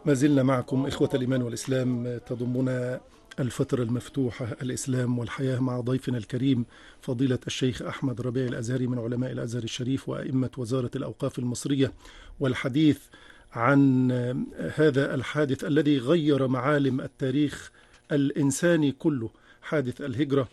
ما زلنا معكم إخوة الإيمان والإسلام، تضمنا الفترة المفتوحة الإسلام والحياة مع ضيفنا الكريم فضيلة الشيخ أحمد ربيع الأزهري من علماء الأزهر الشريف وأئمة وزارة الأوقاف المصرية، والحديث عن هذا الحادث الذي غير معالم التاريخ الإنساني كله، حادث الهجرة.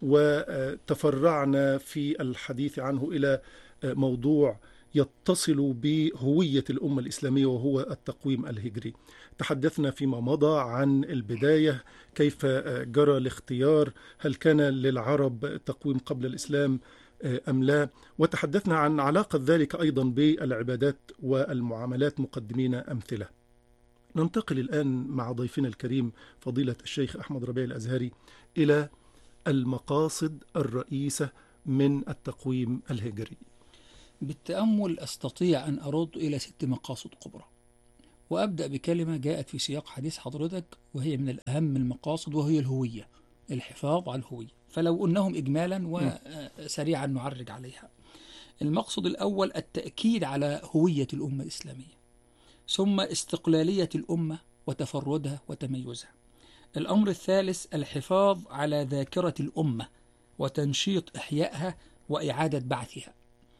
وتفرعنا في الحديث عنه إلى موضوع يتصل بهوية الأمة الإسلامية وهو التقويم الهجري. تحدثنا فيما مضى عن البداية، كيف جرى الاختيار، هل كان للعرب تقويم قبل الإسلام أم لا، وتحدثنا عن علاقة ذلك أيضا بالعبادات والمعاملات مقدمين أمثلة. ننتقل الآن مع ضيفنا الكريم فضيلة الشيخ أحمد ربيع الأزهري إلى المقاصد الرئيسة من التقويم الهجري. بالتأمل أستطيع أن أرد إلى 6 مقاصد كبرى، وأبدأ بكلمة جاءت في سياق حديث حضرتك وهي من الأهم المقاصد، وهي الهوية، الحفاظ على الهوية. فلو قلناهم إجمالا وسريعا نعرج عليها. المقصد الأول التأكيد على هوية الأمة الإسلامية، ثم استقلالية الأمة وتفردها وتميزها. الأمر الثالث الحفاظ على ذاكرة الأمة وتنشيط إحيائها وإعادة بعثها.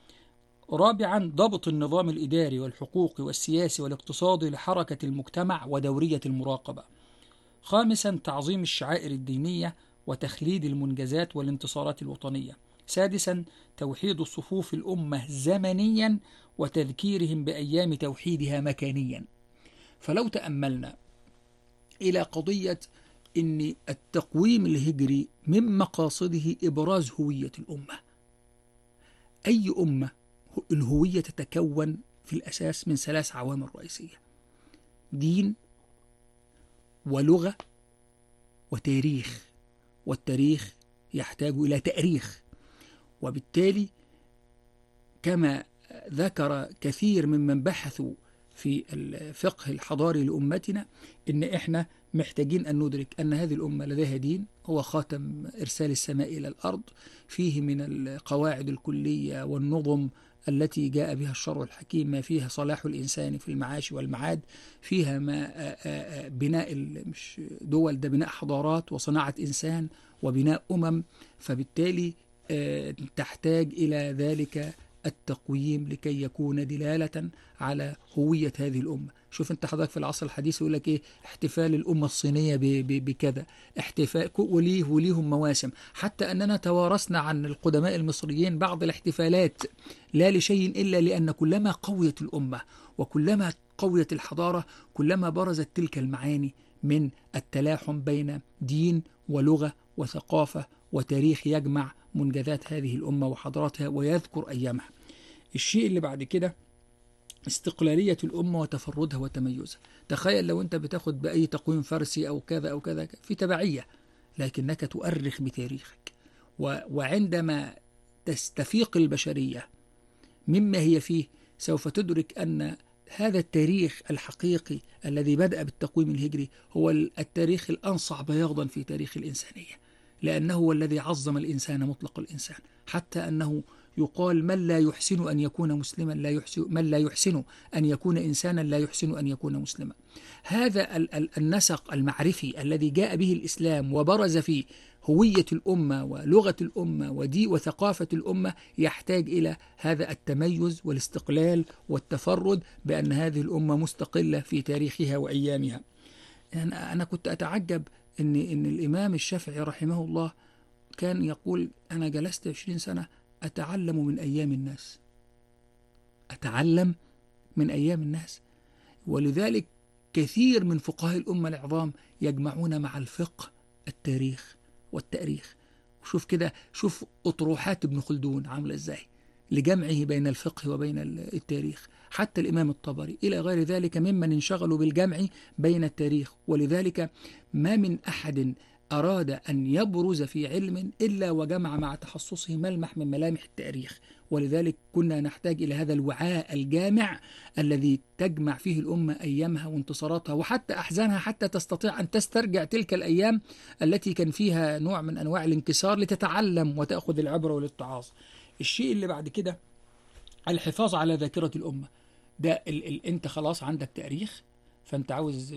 رابعا ضبط النظام الإداري والحقوقي والسياسي والاقتصادي لحركة المجتمع ودورية المراقبة. خامسا تعظيم الشعائر الدينية وتخليد المنجزات والانتصارات الوطنية. سادسا توحيد صفوف الأمة زمنيا وتذكيرهم بأيام توحيدها مكانيا. فلو تأملنا إلى قضية أن التقويم الهجري من مقاصده إبراز هوية الأمة. أي أمة الهوية تتكون في الأساس من 3 عوامل رئيسية: دين ولغة وتاريخ، والتاريخ يحتاج إلى تأريخ. وبالتالي كما ذكر كثير ممن بحثوا في الفقه الحضاري لأمتنا إن إحنا محتاجين أن ندرك أن هذه الأمة لديها دين هو خاتم إرسال السماء إلى الأرض، فيه من القواعد الكلية والنظم التي جاء بها الشرع الحكيم ما فيها صلاح الإنسان في المعاش والمعاد، فيها ما بناء مش دول، ده بناء حضارات وصناعة إنسان وبناء فبالتالي تحتاج إلى ذلك التقويم لكي يكون دلالة على هوية هذه الأمة. شوف انت حضرتك في العصر الحديث يقول لك ايه، احتفال الأمة الصينية بكذا، احتفال وليهم مواسم، حتى أننا توارثنا عن القدماء المصريين بعض الاحتفالات لا لشيء إلا لأن كلما قويت الأمة وكلما قويت الحضارة كلما برزت تلك المعاني من التلاحم بين دين ولغة وثقافة وتاريخ يجمع منجزات هذه الأمة وحضاراتها ويذكر أيامها. الشيء اللي بعد كده استقلالية الأمة وتفردها وتميزها. تخيل لو أنت بتاخد بأي تقويم فارسي أو كذا أو كذا في تبعية، لكنك تؤرخ بتاريخك، وعندما تستفيق البشرية مما هي فيه سوف تدرك أن هذا التاريخ الحقيقي الذي بدأ بالتقويم الهجري هو التاريخ الأنصع بياضا في تاريخ الإنسانية، لأنه هو الذي عظم الإنسان مطلق الإنسان، حتى أنه يقال من لا يحسن أن يكون مسلما من لا يحسن أن يكون إنسانا لا يحسن أن يكون مسلما. هذا النسق المعرفي الذي جاء به الإسلام وبرز فيه هوية الأمة ولغة الأمة وثقافة الأمة يحتاج إلى هذا التميز والاستقلال والتفرد بأن هذه الأمة مستقلة في تاريخها وأيامها. يعني أنا كنت أتعجب إن الإمام الشافعي رحمه الله كان يقول أنا جلست 20 سنة أتعلم من أيام الناس، أتعلم من أيام الناس. ولذلك كثير من فقهاء الأمة العظام يجمعون مع الفقه التاريخ والتأريخ. وشوف كده، شوف أطروحات ابن خلدون عاملة إزاي لجمعه بين الفقه وبين التاريخ، حتى الإمام الطبري إلى غير ذلك ممن انشغلوا بالجمع بين التاريخ. ولذلك ما من أحد أراد أن يبرز في علم إلا وجمع مع تخصصه ملمح من ملامح التاريخ. ولذلك كنا نحتاج إلى هذا الوعاء الجامع الذي تجمع فيه الأمة أيامها وانتصاراتها وحتى أحزانها، حتى تستطيع أن تسترجع تلك الأيام التي كان فيها نوع من أنواع الانكسار لتتعلم وتأخذ العبرة والاتعاظ. الشيء اللي بعد كده الحفاظ على ذاكرة الأمة. ده أنت خلاص عندك تاريخ، فأنت عاوز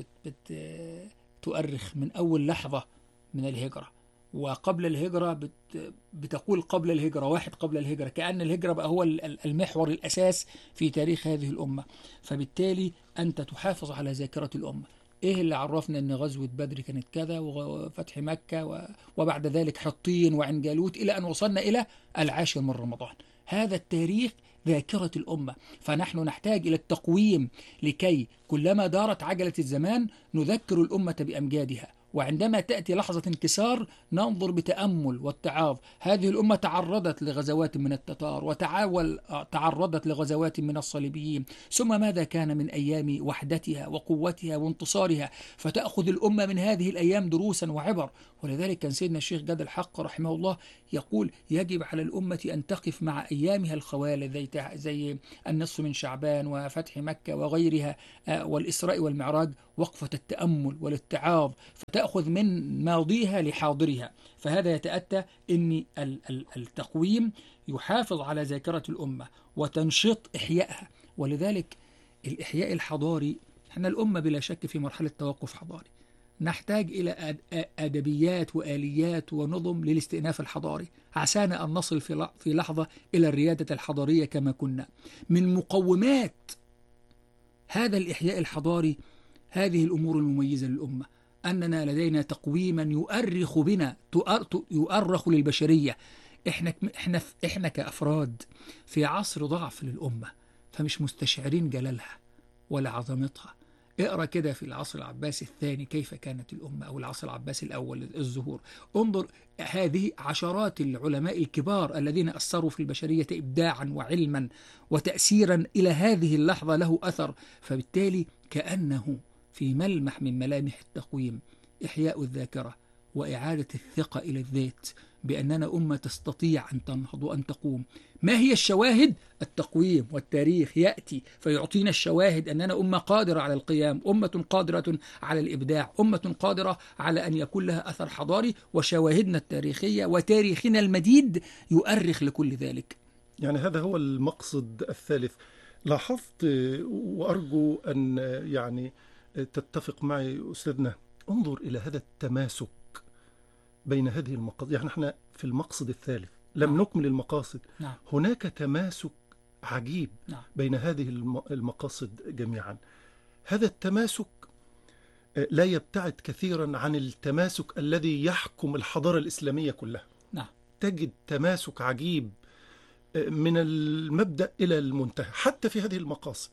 تؤرخ من أول لحظة من الهجرة، وقبل الهجرة بتقول قبل الهجرة، واحد قبل الهجرة، كأن الهجرة بقى هو المحور الأساس في تاريخ هذه الأمة. فبالتالي أنت تحافظ على ذاكرة الأمة. إيه اللي عرفنا أن غزوة بدر كانت كذا، وفتح مكة، وبعد ذلك حطين وعين جالوت، إلى أن وصلنا إلى 10 من رمضان. هذا التاريخ ذاكرة الأمة. فنحن نحتاج إلى التقويم لكي كلما دارت عجلة الزمان نذكر الأمة بأمجادها، وعندما تأتي لحظة انكسار ننظر بتأمل واتعاظ. هذه الأمة تعرضت لغزوات من التتار، تعرضت لغزوات من الصليبيين، ثم ماذا كان من أيام وحدتها وقوتها وانتصارها؟ فتأخذ الأمة من هذه الأيام دروسا وعبر. ولذلك كان سيدنا الشيخ جاد الحق رحمه الله يقول: يجب على الأمة أن تقف مع أيامها الخوالد زي النصف من شعبان وفتح مكة وغيرها، والإسراء والمعراج، وقفة التأمل والاتعاظ، فتأخذ من ماضيها لحاضرها. فهذا يتأتى أن التقويم يحافظ على ذاكرة الأمة وتنشط إحيائها. ولذلك الإحياء الحضاري، احنا الأمة بلا شك في مرحلة توقف حضاري، نحتاج إلى أدبيات وآليات ونظم للاستئناف الحضاري، عسانا أن نصل في لحظة إلى الريادة الحضارية كما كنا. من مقومات هذا الإحياء الحضاري هذه الأمور المميزة للأمة، أننا لدينا تقويما يؤرخ بنا، يؤرخ للبشرية. إحنا كأفراد في عصر ضعف للأمة، فمش مستشعرين جلالها ولا عظمتها. اقرأ كده في العصر العباسي الثاني كيف كانت الأمة، أو العصر العباسي الأول الظهور. انظر هذه عشرات العلماء الكبار الذين أثروا في البشرية إبداعا وعلما وتأثيرا إلى هذه اللحظة له أثر. فبالتالي كأنه في ملمح من ملامح التقويم إحياء الذاكرة وإعادة الثقة إلى الذات بأننا أمة تستطيع أن تنهض وأن تقوم. ما هي الشواهد؟ التقويم والتاريخ يأتي فيعطينا الشواهد أننا أمة قادرة على القيام، أمة قادرة على الإبداع، أمة قادرة على أن يكون لها أثر حضاري. وشواهدنا التاريخية وتاريخنا المديد يؤرخ لكل ذلك. يعني هذا هو المقصد الثالث. لاحظت وأرجو أن يعني تتفق معي أستاذنا، انظر إلى هذا التماسك بين هذه المقاصد. يعني احنا في المقصد الثالث لم نكمل المقاصد. هناك تماسك عجيب بين هذه المقاصد جميعا. هذا التماسك لا يبتعد كثيرا عن التماسك الذي يحكم الحضارة الإسلامية كلها. تجد تماسك عجيب من المبدأ إلى المنتهى حتى في هذه المقاصد.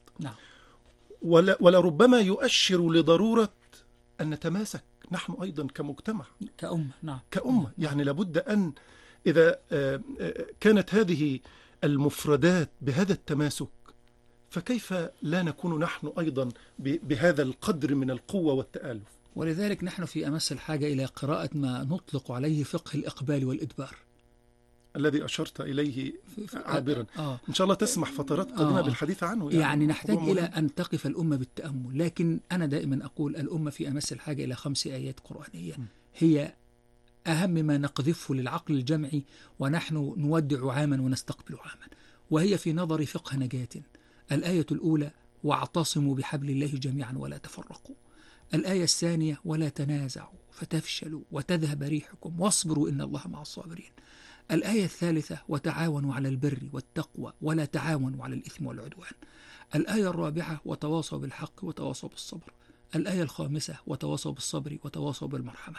ولربما يؤشر لضرورة أن نتماسك نحن أيضا كمجتمع، كأمة. يعني لابد أن إذا كانت هذه المفردات بهذا التماسك، فكيف لا نكون نحن أيضا بهذا القدر من القوة والتآلف؟ ولذلك نحن في أمس الحاجة إلى قراءة ما نطلق عليه فقه الإقبال والإدبار الذي أشرت إليه عابرا. إن شاء الله تسمح فترات قادمة بالحديث عنه. يعني نحتاج إلى أن تقف الأمة بالتأمل. لكن أنا دائما أقول الأمة في أمس الحاجة إلى 5 آيات قرآنية هي أهم ما نقذفه للعقل الجمعي، ونحن نودع عاما ونستقبل عاما. وهي في نظر فقه نجاة. الآية الأولى: واعتصموا بحبل الله جميعا ولا تفرقوا. الآية الثانية: ولا تنازعوا فتفشلوا وتذهب ريحكم واصبروا إن الله مع الصابرين. الآية الثالثة: وتعاونوا على البر والتقوى ولا تعاونوا على الإثم والعدوان. الآية الرابعة: وتواصوا بالحق وتواصوا بالصبر. الآية الخامسة: وتواصوا بالصبر وتواصوا بالمرحمة.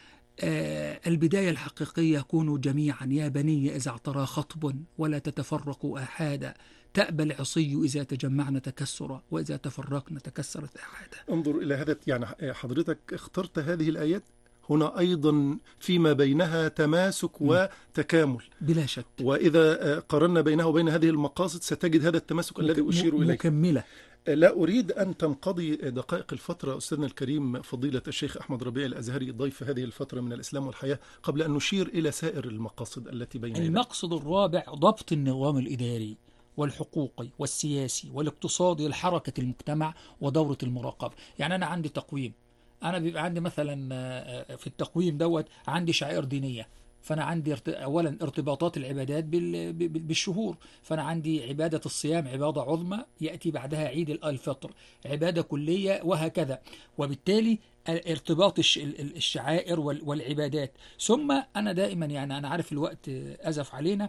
البداية الحقيقية: كونوا جميعا يا بني إذا اعترى خطب ولا تتفرقوا آحادا، تأبى العصي إذا تجمعنا تكسرا وإذا تفرقنا تكسرت آحادا. انظر إلى هذا. يعني حضرتك اخترت هذه الآيات هنا أيضا فيما بينها تماسك وتكامل بلا شك. وإذا قررنا بينها وبين هذه المقاصد ستجد هذا التماسك الذي أشير إليه مكملة. لا أريد أن تنقضي دقائق الفترة أستاذنا الكريم فضيلة الشيخ أحمد ربيع الأزهري ضيف هذه الفترة من الإسلام والحياة قبل أن نشير إلى سائر المقاصد التي بيننا. المقصد الرابع: ضبط النظام الإداري والحقوقي والسياسي والاقتصادي لحركة المجتمع ودورة المراقبة. يعني أنا عندي تقويم، أنا بيبقى عندي مثلا في التقويم عندي شعائر دينية، فأنا عندي أولا ارتباطات العبادات بالشهور، فأنا عندي عبادة الصيام عبادة عظمى، يأتي بعدها عيد الفطر عبادة كلية، وهكذا. وبالتالي ارتباط الشعائر والعبادات. ثم أنا دائما يعني أنا عارف الوقت أزف علينا،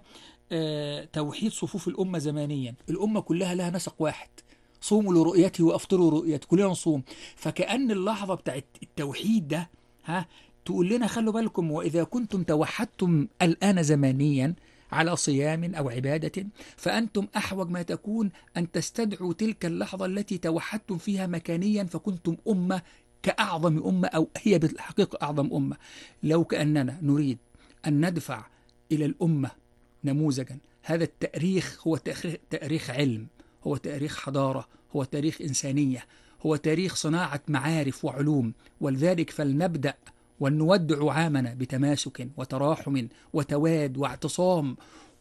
توحيد صفوف الأمة زمانيا. الأمة كلها لها نسق واحد، صوموا لرؤيته وأفطروا رؤيته، كلنا نصوم. فكأن اللحظة بتاعت التوحيد ده تقول لنا خلوا بالكم، وإذا كنتم توحدتم الآن زمانيا على صيام أو عبادة، فأنتم أحوج ما تكون أن تستدعوا تلك اللحظة التي توحدتم فيها مكانيا، فكنتم أمة كأعظم أمة، أو هي بالحقيقة أعظم أمة. لو كأننا نريد أن ندفع إلى الأمة نموذجا، هذا التاريخ هو تاريخ علم، هو تاريخ حضارة، هو تاريخ إنسانية، هو تاريخ صناعة معارف وعلوم. ولذلك فلنبدأ ونودع عامنا بتماسك وتراحم وتواد واعتصام،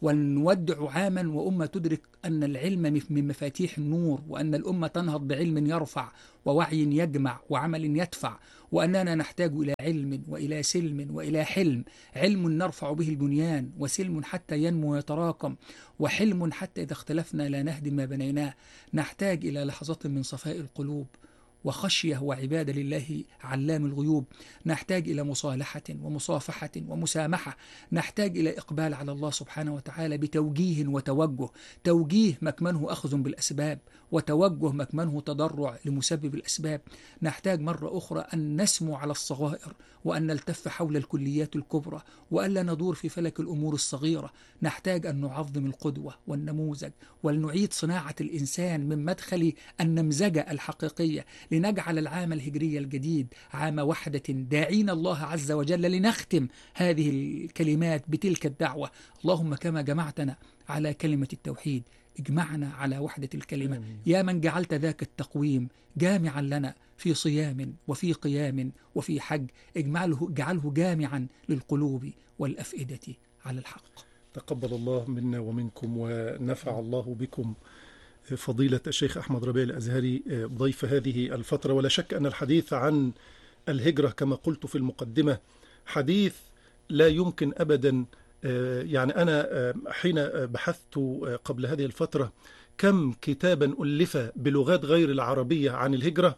ونودع عاما وأمة تدرك أن العلم من مفاتيح النور، وأن الأمة تنهض بعلم يرفع ووعي يجمع وعمل يدفع، وأننا نحتاج إلى علم وإلى سلم وإلى حلم. علم نرفع به البنيان، وسلم حتى ينمو ويتراكم، وحلم حتى إذا اختلفنا لا نهدم ما بنيناه. نحتاج إلى لحظات من صفاء القلوب وخشية وعبادة لله علام الغيوب. نحتاج إلى مصالحة ومصافحة ومسامحة. نحتاج إلى إقبال على الله سبحانه وتعالى بتوجيه وتوجه، توجيه مكمنه أخذ بالأسباب، وتوجه مكمنه تضرع لمسبب الأسباب. نحتاج مرة أخرى أن نسمو على الصغائر، وأن نلتف حول الكليات الكبرى، وألا ندور في فلك الأمور الصغيرة. نحتاج أن نعظم القدوة والنموذج، ولنعيد صناعة الإنسان من مدخل النمذجة الحقيقية، لنجعل العام الهجري الجديد عام وحدة داعين الله عز وجل. لنختم هذه الكلمات بتلك الدعوة: اللهم كما جمعتنا على كلمة التوحيد اجمعنا على وحدة الكلمة. آمين. يا من جعلت ذاك التقويم جامعا لنا في صيام وفي قيام وفي حج، اجعله جامعا للقلوب والأفئدة على الحق. تقبل الله منا ومنكم، ونفع الله بكم فضيلة الشيخ أحمد ربيع الأزهري ضيف هذه الفترة. ولا شك أن الحديث عن الهجرة كما قلت في المقدمة حديث لا يمكن أبدا. يعني أنا حين بحثت قبل هذه الفترة كم كتابا ألف بلغات غير العربية عن الهجرة،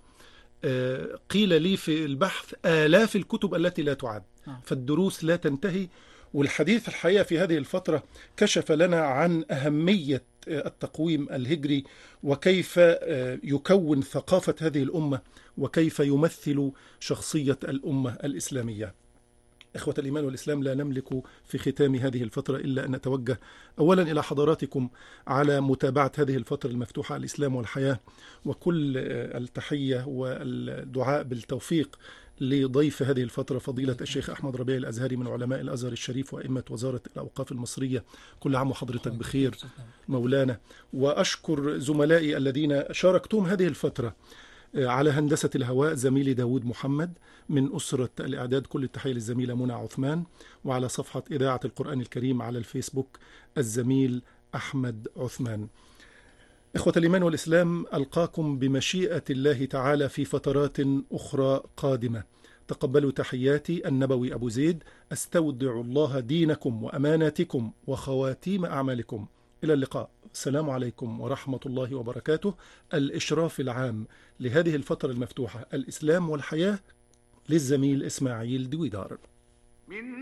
قيل لي في البحث آلاف الكتب التي لا تعد، فالدروس لا تنتهي. والحديث الحقيقة في هذه الفترة كشف لنا عن أهمية التقويم الهجري، وكيف يكون ثقافة هذه الأمة، وكيف يمثل شخصية الأمة الإسلامية. إخوة الإيمان والإسلام، لا نملك في ختام هذه الفترة إلا أن نتوجه أولا إلى حضراتكم على متابعة هذه الفترة المفتوحة على الإسلام والحياة، وكل التحية والدعاء بالتوفيق لضيف هذه الفترة فضيلة الشيخ أحمد ربيع الأزهري من علماء الأزهر الشريف وأئمة وزارة الأوقاف المصرية. كل عام وحضرتك بخير مولانا. وأشكر زملائي الذين شاركتهم هذه الفترة على هندسة الهواء، زميلي داود محمد، من أسرة الإعداد كل التحية للزميلة منى عثمان، وعلى صفحة إذاعة القرآن الكريم على الفيسبوك الزميل أحمد عثمان. إخوة الإيمان والإسلام، ألقاكم بمشيئة الله تعالى في فترات أخرى قادمة. تقبلوا تحياتي النبوي أبو زيد، أستودع الله دينكم وأماناتكم وخواتيم أعمالكم. إلى اللقاء. السلام عليكم ورحمة الله وبركاته. الإشراف العام لهذه الفترة المفتوحة الإسلام والحياة للزميل إسماعيل دويدار.